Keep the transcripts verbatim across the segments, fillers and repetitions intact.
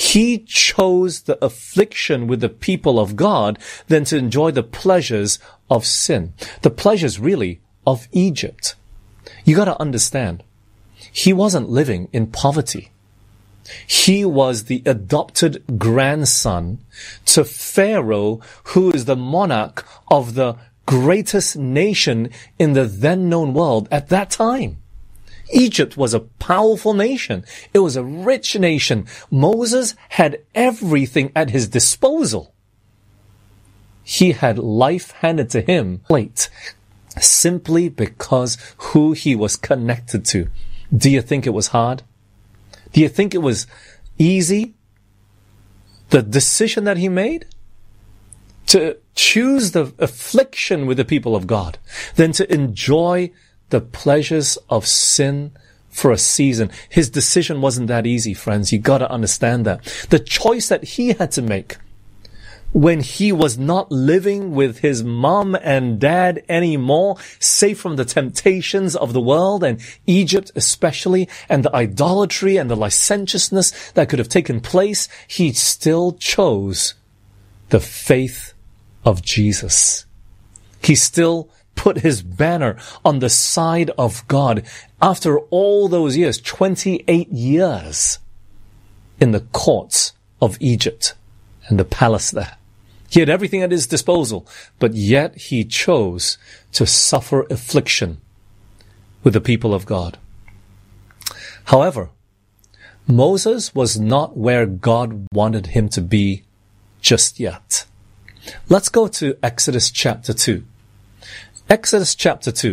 He chose the affliction with the people of God than to enjoy the pleasures of sin. The pleasures, really, of Egypt. You got to understand, he wasn't living in poverty. He was the adopted grandson to Pharaoh, who is the monarch of the greatest nation in the then known world at that time. Egypt was a powerful nation. It was a rich nation. Moses had everything at his disposal. He had life handed to him late, simply because who he was connected to. Do you think it was hard? Do you think it was easy? The decision that he made to choose the affliction with the people of God, than to enjoy the pleasures of sin for a season. His decision wasn't that easy, friends. You got to understand that. The choice that he had to make when he was not living with his mom and dad anymore, safe from the temptations of the world and Egypt especially, and the idolatry and the licentiousness that could have taken place, he still chose the faith of Jesus. He still put his banner on the side of God after all those years, twenty-eight years in the courts of Egypt and the palace there. He had everything at his disposal, but yet he chose to suffer affliction with the people of God. However, Moses was not where God wanted him to be just yet. Let's go to Exodus chapter two. Exodus chapter two.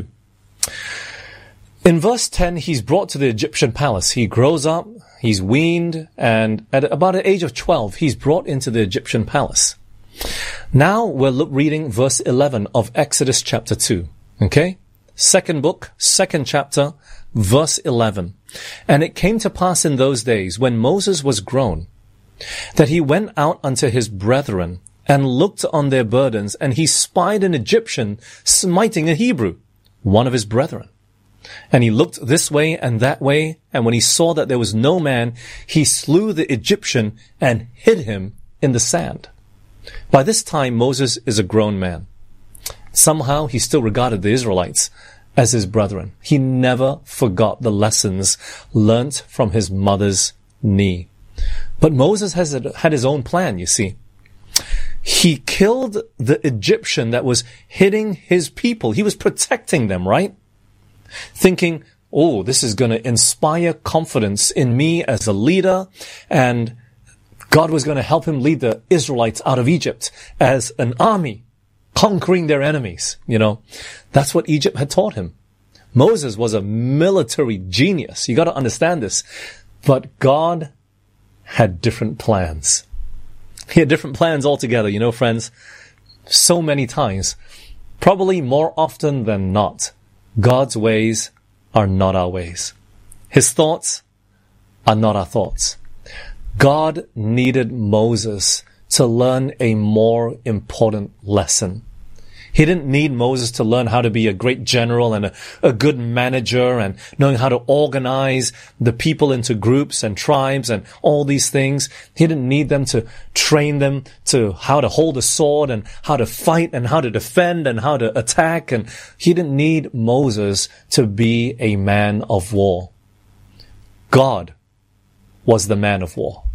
In verse ten, he's brought to the Egyptian palace. He grows up, he's weaned, and at about the age of twelve, he's brought into the Egyptian palace. Now we're reading verse eleven of Exodus chapter two. Okay? Second book, second chapter, verse eleven. And it came to pass in those days, when Moses was grown, that he went out unto his brethren, and looked on their burdens, and he spied an Egyptian smiting a Hebrew, one of his brethren. And he looked this way and that way, and when he saw that there was no man, he slew the Egyptian and hid him in the sand. By this time, Moses is a grown man. Somehow, he still regarded the Israelites as his brethren. He never forgot the lessons learnt from his mother's knee. But Moses has had his own plan, you see. He killed the Egyptian that was hitting his people. He was protecting them, right? Thinking, oh, this is going to inspire confidence in me as a leader, and God was going to help him lead the Israelites out of Egypt as an army, conquering their enemies. You know, that's what Egypt had taught him. Moses was a military genius. You got to understand this. But God had different plans. He had different plans altogether, you know, friends. So many times, probably more often than not, God's ways are not our ways. His thoughts are not our thoughts. God needed Moses to learn a more important lesson. He didn't need Moses to learn how to be a great general and a, a good manager and knowing how to organize the people into groups and tribes and all these things. He didn't need them to train them to how to hold a sword and how to fight and how to defend and how to attack. And he didn't need Moses to be a man of war. God was the man of war.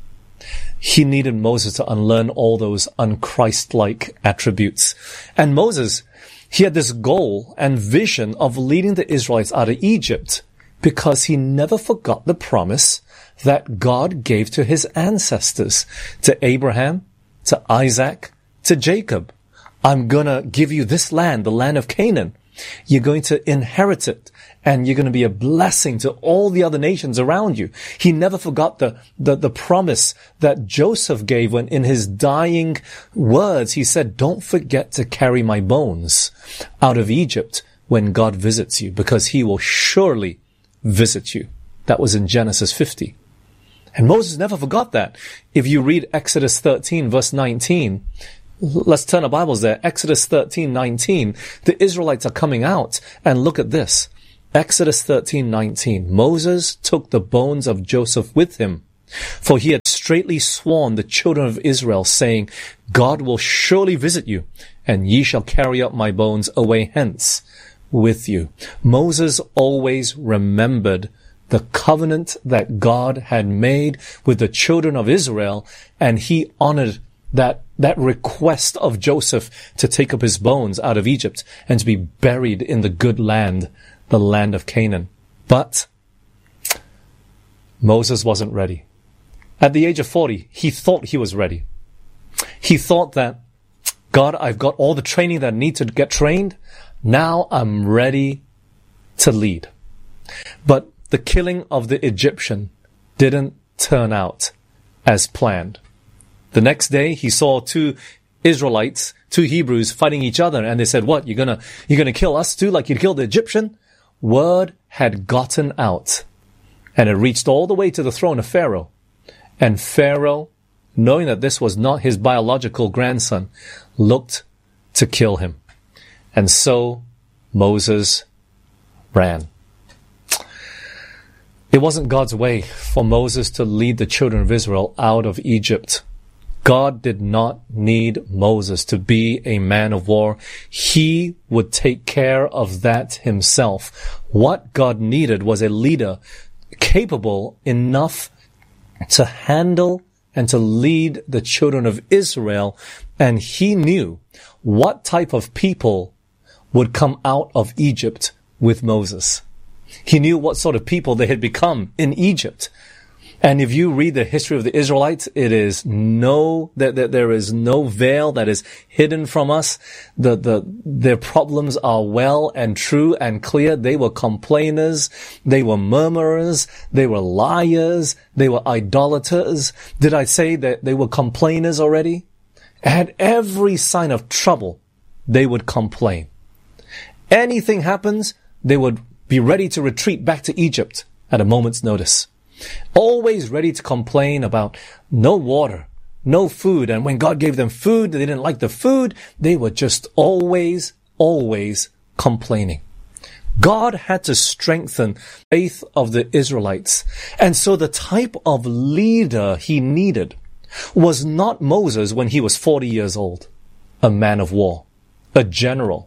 He needed Moses to unlearn all those un-Christ-like attributes. And Moses, he had this goal and vision of leading the Israelites out of Egypt because he never forgot the promise that God gave to his ancestors, to Abraham, to Isaac, to Jacob. I'm going to give you this land, the land of Canaan. You're going to inherit it, and you're going to be a blessing to all the other nations around you. He never forgot the, the, the promise that Joseph gave when in his dying words, he said, don't forget to carry my bones out of Egypt when God visits you, because he will surely visit you. That was in Genesis fifty. And Moses never forgot that. If you read Exodus thirteen, verse nineteen, let's turn our Bibles there. Exodus thirteen nineteen. The Israelites are coming out, and look at this. Exodus thirteen nineteen. Moses took the bones of Joseph with him, for he had stricken straitly sworn the children of Israel, saying, God will surely visit you, and ye shall carry up my bones away hence with you. Moses always remembered the covenant that God had made with the children of Israel, and he honored that, that request of Joseph to take up his bones out of Egypt and to be buried in the good land, the land of Canaan. But Moses wasn't ready. At the age of forty, he thought he was ready. He thought that, God, I've got all the training that I need to get trained. Now I'm ready to lead. But the killing of the Egyptian didn't turn out as planned. The next day, he saw two Israelites, two Hebrews fighting each other, and they said, what, you're gonna, you're gonna kill us too like you killed the Egyptian? Word had gotten out, and it reached all the way to the throne of Pharaoh. And Pharaoh, knowing that this was not his biological grandson, looked to kill him. And so Moses ran. It wasn't God's way for Moses to lead the children of Israel out of Egypt. God did not need Moses to be a man of war. He would take care of that himself. What God needed was a leader capable enough to handle and to lead the children of Israel. And he knew what type of people would come out of Egypt with Moses. He knew what sort of people they had become in Egypt. And if you read the history of the Israelites, it is no, that there, there is no veil that is hidden from us. The, the, their problems are well and true and clear. They were complainers. They were murmurers. They were liars. They were idolaters. Did I say that they were complainers already? At every sign of trouble, they would complain. Anything happens, they would be ready to retreat back to Egypt at a moment's notice. Always ready to complain about no water, no food. And when God gave them food, they didn't like the food. They were just always, always complaining. God had to strengthen the faith of the Israelites. And so the type of leader he needed was not Moses when he was forty years old, a man of war, a general,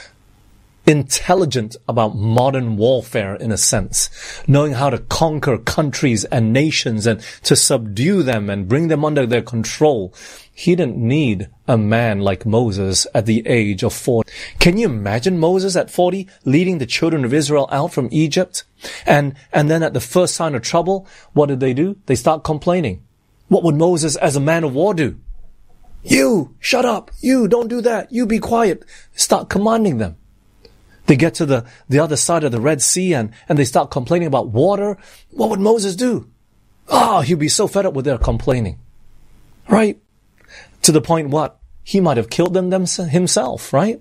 intelligent about modern warfare in a sense, knowing how to conquer countries and nations and to subdue them and bring them under their control. He didn't need a man like Moses at the age of forty. Can you imagine Moses at forty leading the children of Israel out from Egypt? And, and then at the first sign of trouble, what did they do? They start complaining. What would Moses as a man of war do? You, shut up. You, don't do that. You be quiet. Start commanding them. They get to the, the other side of the Red Sea and, and they start complaining about water. What would Moses do? Ah, oh, he'd be so fed up with their complaining. Right? To the point what? He might have killed them, them himself, right?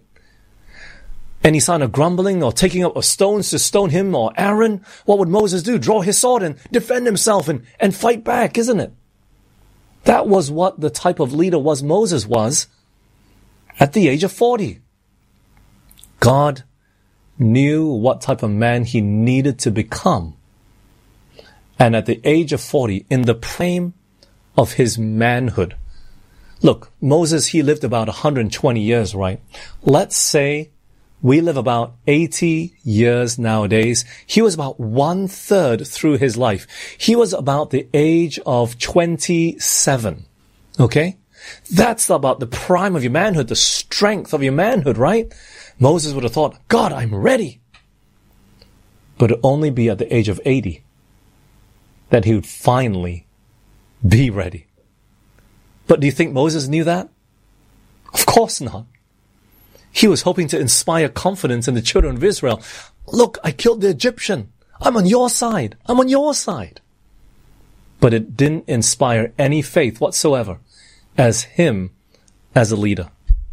Any sign of grumbling or taking up of stones to stone him or Aaron? What would Moses do? Draw his sword and defend himself and, and fight back, isn't it? That was what the type of leader was Moses was at the age of forty. God knew what type of man he needed to become. And at the age of forty, in the prime of his manhood. Look, Moses, he lived about one hundred twenty years, right? Let's say we live about eighty years nowadays. He was about one third through his life. He was about the age of twenty-seven. Okay? That's about the prime of your manhood, the strength of your manhood, right? Moses would have thought, God, I'm ready. But it'd only be at the age of eighty that he would finally be ready. But do you think Moses knew that? Of course not. He was hoping to inspire confidence in the children of Israel. Look, I killed the Egyptian. I'm on your side. I'm on your side. But it didn't inspire any faith whatsoever as him as a leader.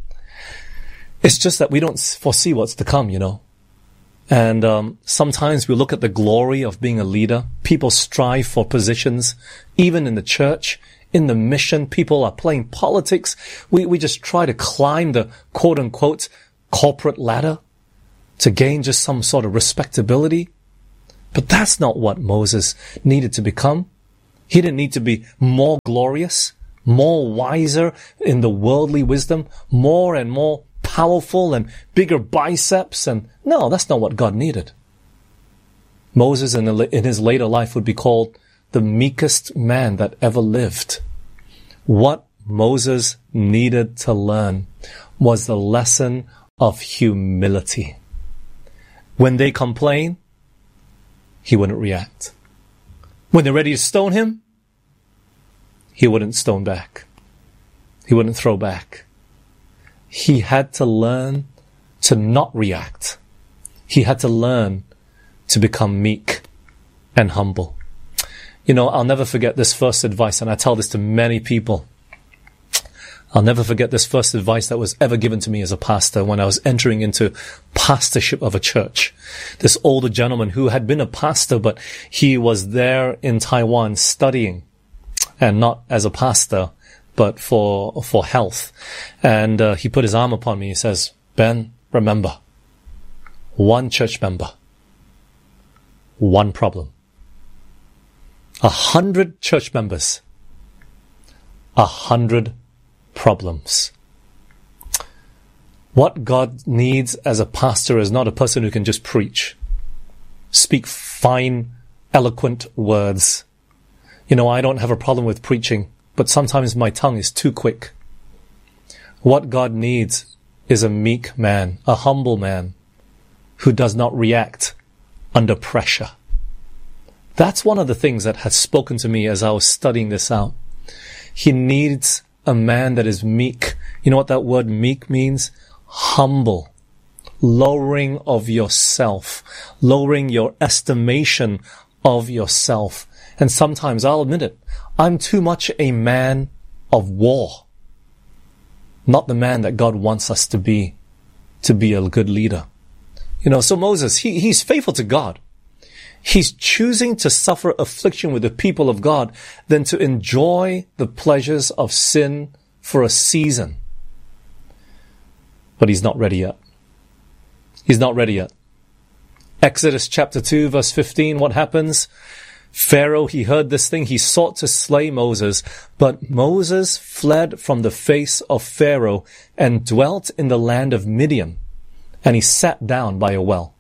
It's just that we don't foresee what's to come, you know. And um, sometimes we look at the glory of being a leader. People strive for positions, even in the church, in the mission. People are playing politics. We, we just try to climb the quote-unquote corporate ladder to gain just some sort of respectability. But that's not what Moses needed to become. He didn't need to be more glorious, more wiser in the worldly wisdom, more and more powerful and bigger biceps. And no, that's not what God needed. Moses in, the, in his later life would be called the meekest man that ever lived. What Moses needed to learn was the lesson of humility. When they complain, he wouldn't react. When they're ready to stone him, he wouldn't stone back. He wouldn't throw back. He had to learn to not react. He had to learn to become meek and humble. You know, I'll never forget this first advice, and I tell this to many people. I'll never forget this first advice that was ever given to me as a pastor when I was entering into pastorship of a church. This older gentleman who had been a pastor, but he was there in Taiwan studying, and not as a pastor, but for for health. And uh, he put his arm upon me. He says, "Ben, remember, one church member, one problem. A hundred church members, a hundred problems." What God needs as a pastor is not a person who can just preach, speak fine, eloquent words. You know, I don't have a problem with preaching, but sometimes my tongue is too quick. What God needs is a meek man, a humble man, who does not react under pressure. That's one of the things that has spoken to me as I was studying this out. He needs a man that is meek. You know what that word meek means? Humble. Lowering of yourself. Lowering your estimation of yourself. And sometimes, I'll admit it, I'm too much a man of war. Not the man that God wants us to be, to be a good leader. You know, so Moses, he, he's faithful to God. He's choosing to suffer affliction with the people of God than to enjoy the pleasures of sin for a season. But he's not ready yet. He's not ready yet. Exodus chapter two, verse fifteen, what happens? Pharaoh, he heard this thing. He sought to slay Moses, but Moses fled from the face of Pharaoh and dwelt in the land of Midian, and he sat down by a well.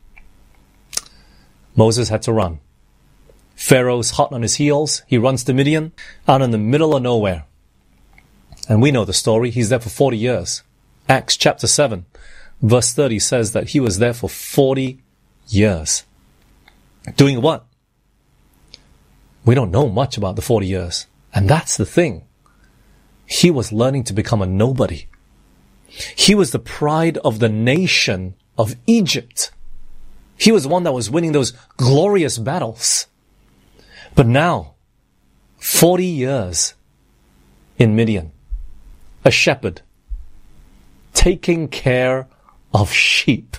Moses had to run. Pharaoh's hot on his heels. He runs to Midian, out in the middle of nowhere. And we know the story. He's there for forty years. Acts chapter seven, verse thirty says that he was there for forty years. Doing what? We don't know much about the forty years. And that's the thing. He was learning to become a nobody. He was the pride of the nation of Egypt. He was the one that was winning those glorious battles. But now, forty years in Midian, a shepherd, taking care of sheep.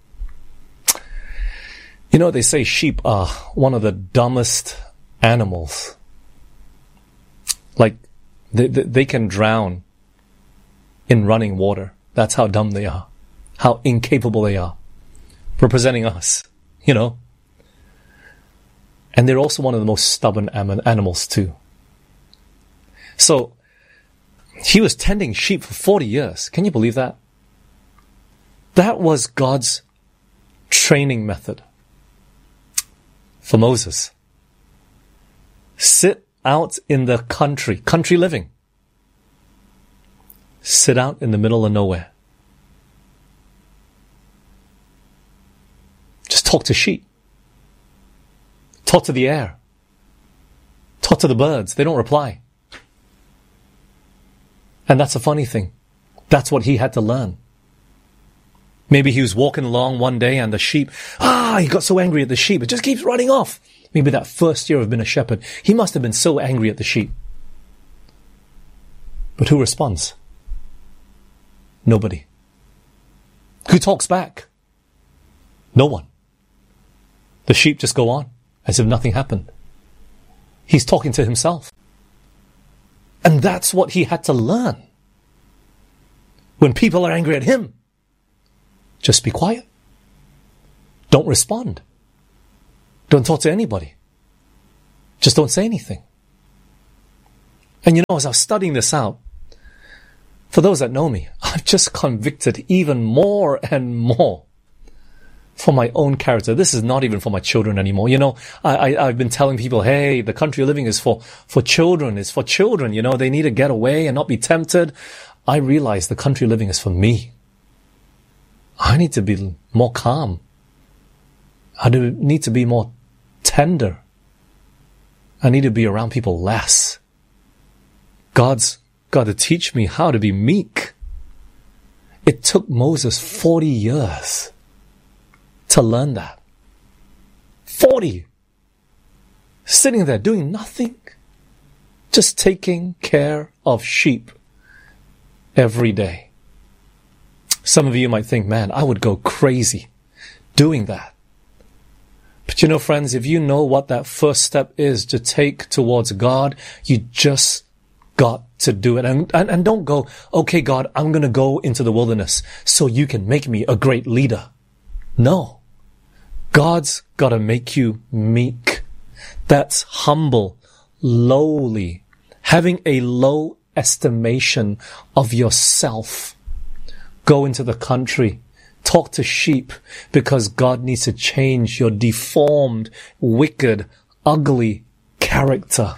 You know, they say sheep are one of the dumbest animals. Like, they, they, they can drown in running water. That's how dumb they are. How incapable they are. Representing us, you know. And they're also one of the most stubborn animals too. So, he was tending sheep for forty years. Can you believe that? That was God's training method for Moses. Sit out in the country, country living. Sit out in the middle of nowhere. Just talk to sheep. Talk to the air. Talk to the birds. They don't reply. And that's a funny thing. That's what he had to learn. Maybe he was walking along one day and the sheep, ah, he got so angry at the sheep. It just keeps running off. Maybe that first year of being a shepherd, he must have been so angry at the sheep. But who responds? Nobody. Who talks back? No one. The sheep just go on as if nothing happened. He's talking to himself. And that's what he had to learn. When people are angry at him, just be quiet. Don't respond. Don't talk to anybody. Just don't say anything. And you know, as I was studying this out, for those that know me, I'm just convicted even more and more for my own character. This is not even for my children anymore. You know, I, I, I've been telling people, hey, the country of living is for, for children. It's for children. You know, they need to get away and not be tempted. I realize the country of living is for me. I need to be more calm. I do need to be more tender. I need to be around people less. God's got to teach me how to be meek. It took Moses forty years to learn that. forty. Sitting there doing nothing. Just taking care of sheep every day. Some of you might think, man, I would go crazy doing that. But you know, friends, if you know what that first step is to take towards God, you just got to do it. And, and, and don't go, okay, God, I'm going to go into the wilderness so you can make me a great leader. No. God's got to make you meek. That's humble, lowly, having a low estimation of yourself. Go into the country. Talk to sheep, because God needs to change your deformed, wicked, ugly character.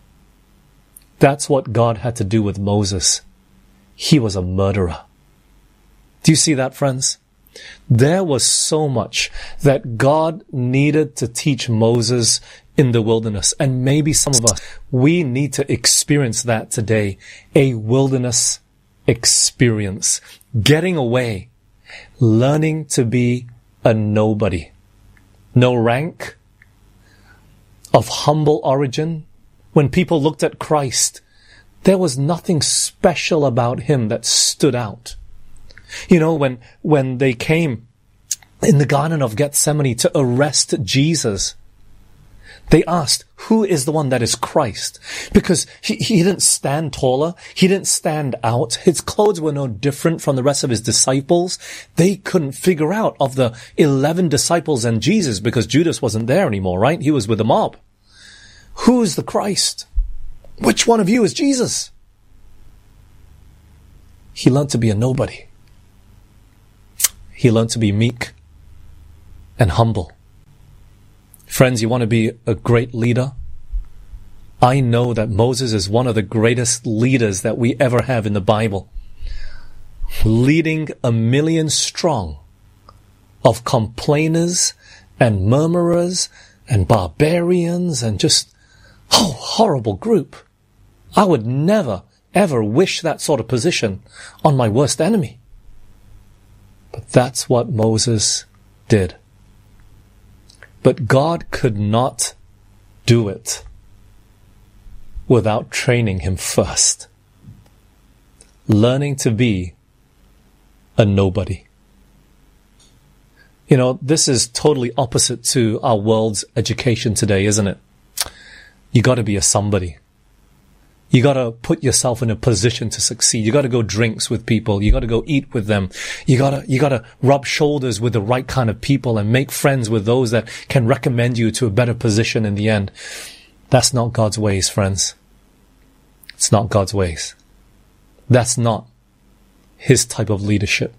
That's what God had to do with Moses. He was a murderer. Do you see that, friends? There was so much that God needed to teach Moses in the wilderness. And maybe some of us, we need to experience that today. A wilderness experience. Getting away. Learning to be a nobody. No rank. Of humble origin. When people looked at Christ, there was nothing special about him that stood out. You know, when, when they came in the Garden of Gethsemane to arrest Jesus, they asked, who is the one that is Christ? Because he, he didn't stand taller. He didn't stand out. His clothes were no different from the rest of his disciples. They couldn't figure out of the eleven disciples and Jesus, because Judas wasn't there anymore, right? He was with the mob. Who is the Christ? Which one of you is Jesus? He learned to be a nobody. He learned to be meek and humble. Friends, you want to be a great leader? I know that Moses is one of the greatest leaders that we ever have in the Bible. Leading a million strong of complainers and murmurers and barbarians and just, oh, horrible group. I would never, ever wish that sort of position on my worst enemy. But that's what Moses did. But God could not do it without training him first. Learning to be a nobody. You know, this is totally opposite to our world's education today, isn't it? You got to be a somebody. You got to put yourself in a position to succeed. You got to go drinks with people. You got to go eat with them. You got to you got to rub shoulders with the right kind of people and make friends with those that can recommend you to a better position in the end. That's not God's ways, friends. It's not God's ways. That's not his type of leadership.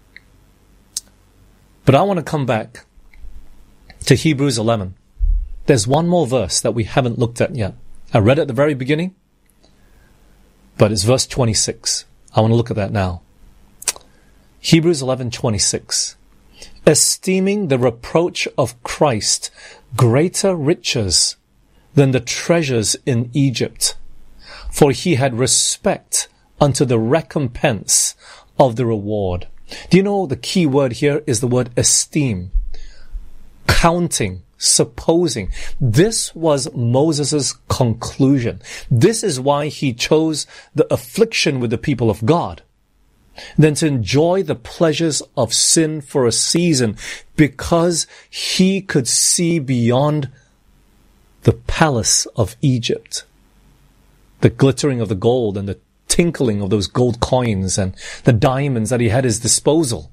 But I want to come back to Hebrews eleven. There's one more verse that we haven't looked at yet. I read it at the very beginning, but it's verse twenty-six. I want to look at that now. Hebrews eleven twenty-six. Esteeming the reproach of Christ greater riches than the treasures in Egypt, for he had respect unto the recompense of the reward. Do you know the key word here is the word esteem? Counting. Supposing. This was Moses' conclusion. This is why he chose the affliction with the people of God, than to enjoy the pleasures of sin for a season, because he could see beyond the palace of Egypt, the glittering of the gold and the tinkling of those gold coins and the diamonds that he had at his disposal.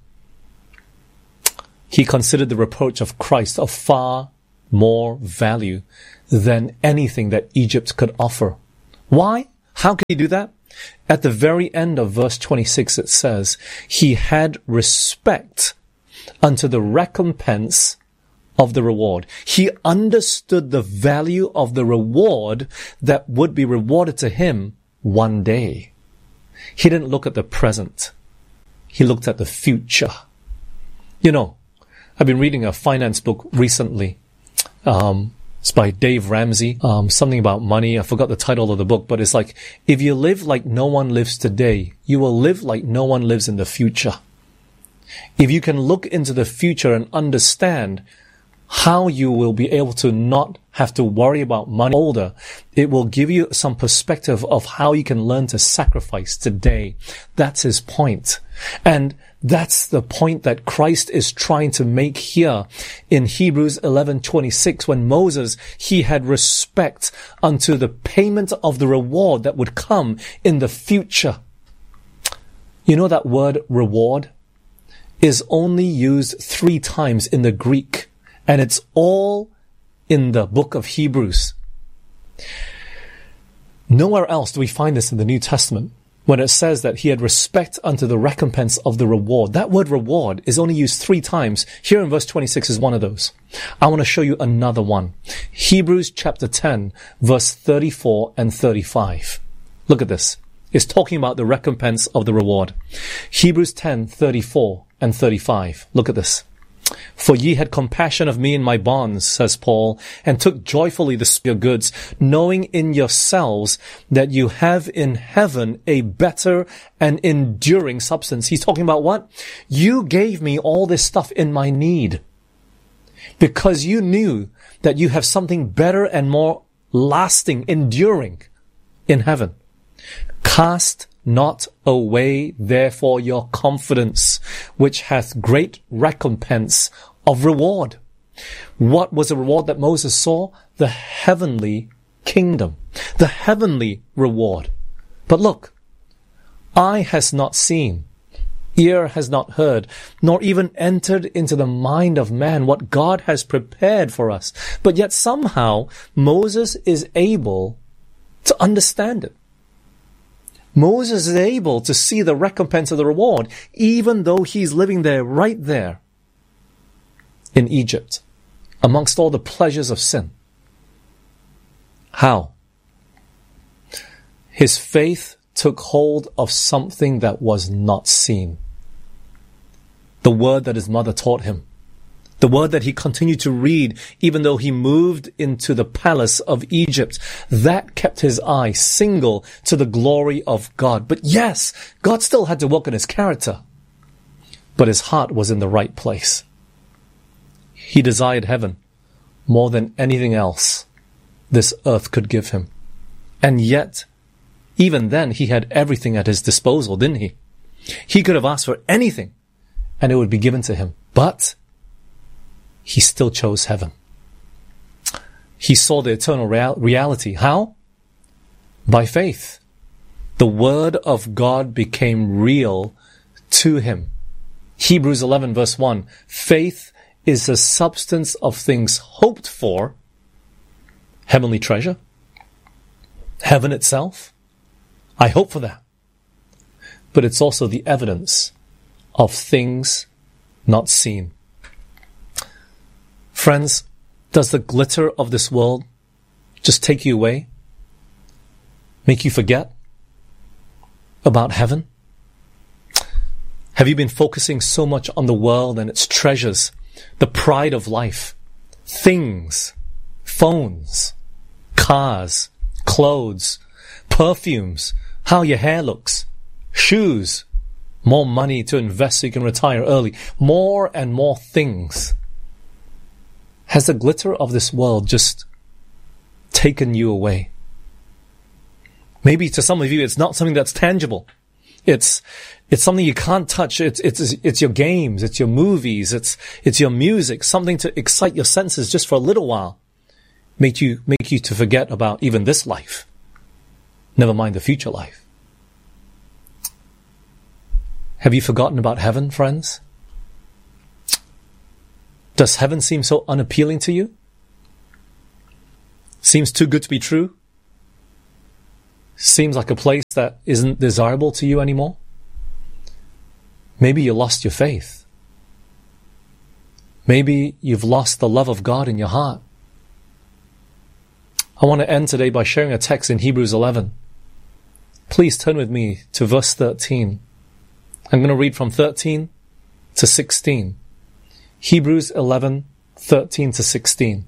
He considered the reproach of Christ of far more value than anything that Egypt could offer. Why? How could he do that? At the very end of verse twenty-six, it says, he had respect unto the recompense of the reward. He understood the value of the reward that would be rewarded to him one day. He didn't look at the present. He looked at the future. You know, I've been reading a finance book recently. Um, it's by Dave Ramsey. Um, something about money. I forgot the title of the book, but it's like, if you live like no one lives today, you will live like no one lives in the future. If you can look into the future and understand how you will be able to not have to worry about money older, it will give you some perspective of how you can learn to sacrifice today. That's his point. And that's the point that Christ is trying to make here in Hebrews eleven twenty-six, when Moses, he had respect unto the payment of the reward that would come in the future. You know, that word reward is only used three times in the Greek, and it's all in the book of Hebrews. Nowhere else do we find this in the New Testament, when it says that he had respect unto the recompense of the reward. That word reward is only used three times. Here in verse twenty-six is one of those. I want to show you another one. Hebrews chapter ten, verse thirty-four and thirty-five. Look at this. It's talking about the recompense of the reward. Hebrews ten, thirty-four and thirty-five. Look at this. For ye had compassion of me in my bonds, says Paul, and took joyfully the your goods, knowing in yourselves that you have in heaven a better and enduring substance. He's talking about what? You gave me all this stuff in my need, because you knew that you have something better and more lasting, enduring in heaven. Cast not away, therefore, your confidence, which hath great recompense of reward. What was the reward that Moses saw? The heavenly kingdom, the heavenly reward. But look, eye has not seen, ear has not heard, nor even entered into the mind of man what God has prepared for us. But yet somehow Moses is able to understand it. Moses is able to see the recompense of the reward, even though he's living there, right there in Egypt, amongst all the pleasures of sin. How? His faith took hold of something that was not seen. The word that his mother taught him. The word that he continued to read, even though he moved into the palace of Egypt. That kept his eye single to the glory of God. But yes, God still had to work on his character. But his heart was in the right place. He desired heaven more than anything else this earth could give him. And yet, even then, he had everything at his disposal, didn't he? He could have asked for anything, and it would be given to him. But he still chose heaven. He saw the eternal real- reality. How? By faith. The word of God became real to him. Hebrews eleven verse one. Faith is the substance of things hoped for. Heavenly treasure. Heaven itself. I hope for that. But it's also the evidence of things not seen. Friends, does the glitter of this world just take you away? Make you forget about heaven? Have you been focusing so much on the world and its treasures, the pride of life, things, phones, cars, clothes, perfumes, how your hair looks, shoes, more money to invest so you can retire early, more and more things? Has the glitter of this world just taken you away? Maybe to some of you, it's not something that's tangible. It's, it's something you can't touch. It's, it's, it's your games. It's your movies. It's, it's your music. Something to excite your senses just for a little while. Make you, make you to forget about even this life. Never mind the future life. Have you forgotten about heaven, friends? Does heaven seem so unappealing to you? Seems too good to be true? seems like a place that isn't desirable to you anymore. Maybe you lost your faith. Maybe you've lost the love of God in your heart. I want to end today by sharing a text in Hebrews eleven. Please turn with me to verse thirteen. I'm going to read from thirteen to sixteen. Hebrews eleven, thirteen to sixteen.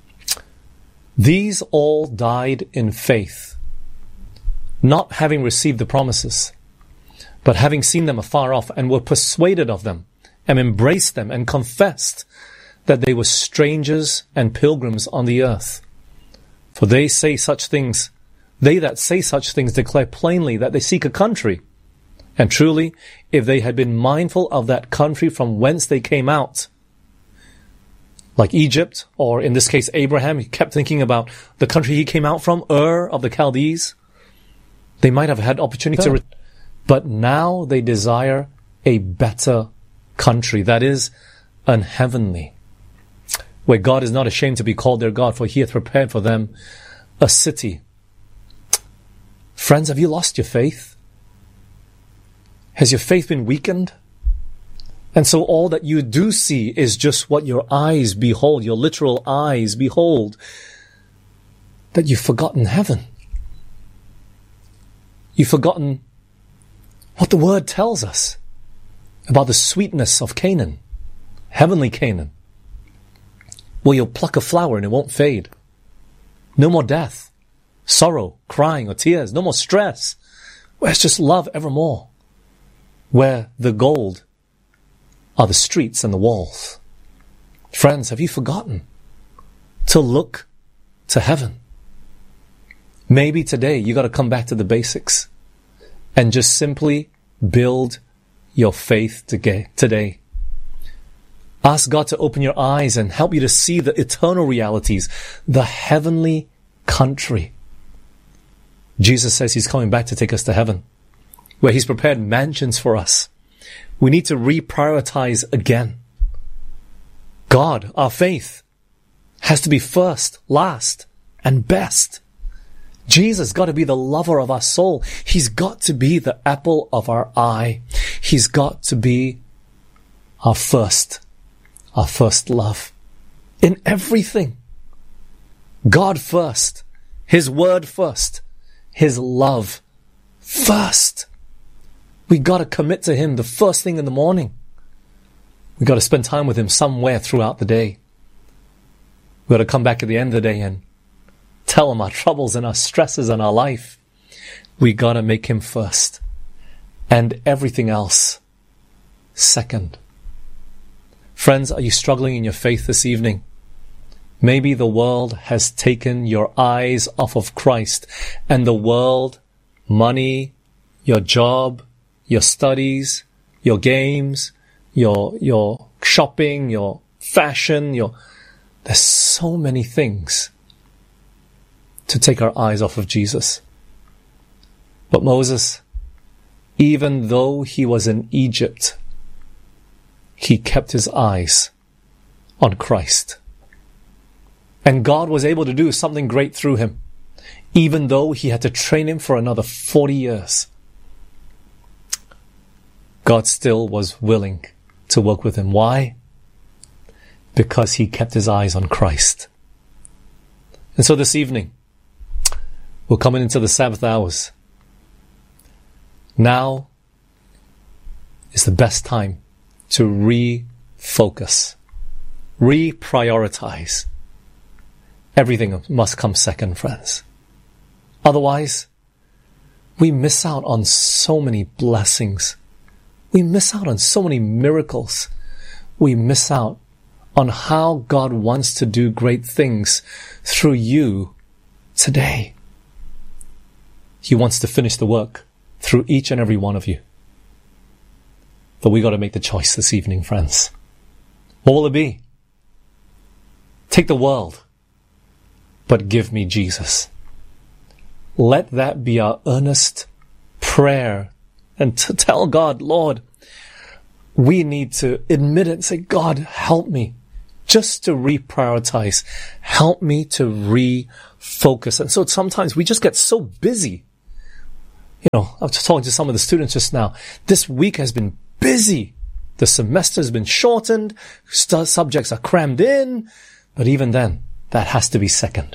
These all died in faith, not having received the promises, but having seen them afar off, and were persuaded of them, and embraced them, and confessed that they were strangers and pilgrims on the earth. For they say such things, they that say such things declare plainly that they seek a country. And truly, if they had been mindful of that country from whence they came out, like Egypt, or in this case Abraham, he kept thinking about the country he came out from, Ur of the Chaldees, they might have had opportunity to, re- but now they desire a better country, that is, an heavenly, where God is not ashamed to be called their God, for he hath prepared for them a city. Friends, have you lost your faith? Has your faith been weakened? And so all that you do see is just what your eyes behold, your literal eyes behold, that you've forgotten heaven. You've forgotten what the word tells us about the sweetness of Canaan, heavenly Canaan, where you'll pluck a flower and it won't fade. No more death, sorrow, crying, or tears. No more stress, where it's just love evermore, where the gold are the streets and the walls. Friends, have you forgotten to look to heaven? Maybe today you got to come back to the basics and just simply build your faith today. Ask God to open your eyes and help you to see the eternal realities, the heavenly country. Jesus says he's coming back to take us to heaven, where he's prepared mansions for us. We need to reprioritize again. God, our faith, has to be first, last, and best. Jesus got to be the lover of our soul. He's got to be the apple of our eye. He's got to be our first, our first love. In everything, God first, his word first, his love first. We got to commit to him the first thing in the morning. We got to spend time with him somewhere throughout the day. We got to come back at the end of the day and tell him our troubles and our stresses and our life. We got to make him first, and everything else second. Friends, are you struggling in your faith this evening? Maybe the world has taken your eyes off of Christ, and the world, money, your job, your studies, your games, your your shopping, your fashion, your there's so many things to take our eyes off of Jesus. But Moses, even though he was in Egypt, he kept his eyes on Christ. And God was able to do something great through him, even though he had to train him for another forty years. God still was willing to work with him. Why? Because he kept his eyes on Christ. And so this evening, we're coming into the Sabbath hours. Now is the best time to refocus, reprioritize. Everything must come second, friends. Otherwise, we miss out on so many blessings. We miss out on so many miracles. We miss out on how God wants to do great things through you today. He wants to finish the work through each and every one of you. But we got to make the choice this evening, friends. What will it be? Take the world, but give me Jesus. Let that be our earnest prayer, and to tell God, Lord, we need to admit it and say, God, help me just to reprioritize. Help me to refocus. And so sometimes we just get so busy You know, I was talking to some of the students just now. This week has been busy. The semester has been shortened. St- subjects are crammed in. But even then, that has to be second.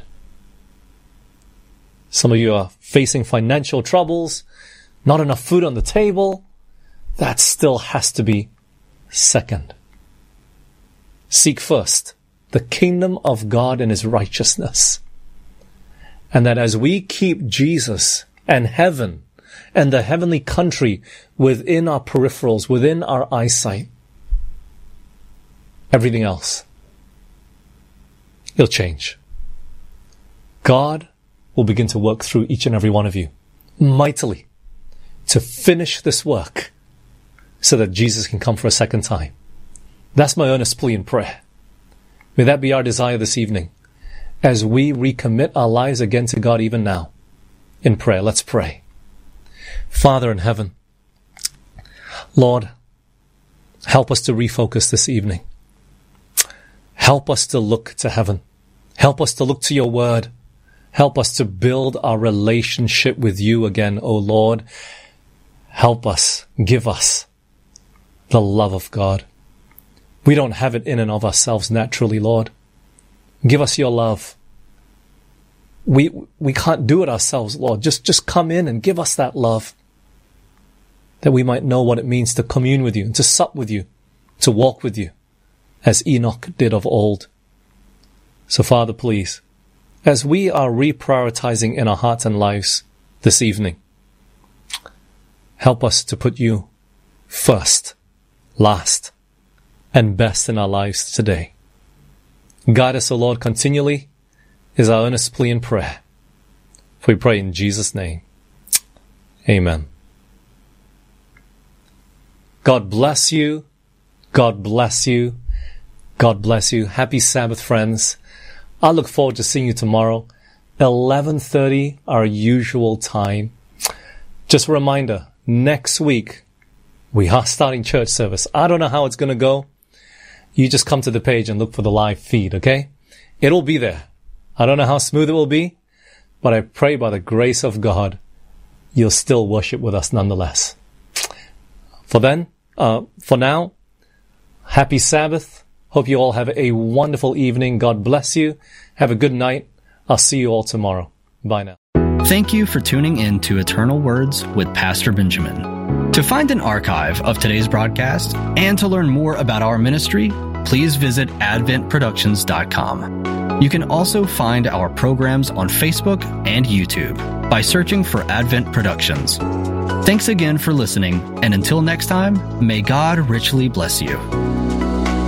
Some of you are facing financial troubles, not enough food on the table. That still has to be second. Seek first the kingdom of God and His righteousness. And that as we keep Jesus and heaven and the heavenly country within our peripherals, within our eyesight, everything else, it'll change. God will begin to work through each and every one of you mightily to finish this work so that Jesus can come for a second time. That's my earnest plea and prayer. May that be our desire this evening as we recommit our lives again to God even now in prayer. Let's pray. Father in heaven, Lord, help us to refocus this evening. Help us to look to heaven. Help us to look to your word. Help us to build our relationship with you again, O Lord. Help us, give us the love of God. We don't have it in and of ourselves naturally, Lord. Give us your love. We we can't do it ourselves, Lord. Just, just come in and give us that love, that we might know what it means to commune with you, and to sup with you, to walk with you, as Enoch did of old. So, Father, please, as we are reprioritizing in our hearts and lives this evening, help us to put you first, last, and best in our lives today. Guide us, O Lord, continually is our earnest plea and prayer. For we pray in Jesus' name. Amen. God bless you. God bless you. God bless you. Happy Sabbath, friends. I look forward to seeing you tomorrow, eleven thirty, our usual time. Just a reminder, next week, we are starting church service. I don't know how it's going to go. You just come to the page and look for the live feed, okay? It'll be there. I don't know how smooth it will be, but I pray by the grace of God, you'll still worship with us nonetheless. For then, uh, for now, happy Sabbath. Hope you all have a wonderful evening. God bless you. Have a good night. I'll see you all tomorrow. Bye now. Thank you for tuning in to Eternal Words with Pastor Benjamin. To find an archive of today's broadcast and to learn more about our ministry, please visit advent productions dot com. You can also find our programs on Facebook and YouTube by searching for Advent Productions. Thanks again for listening, and until next time, may God richly bless you.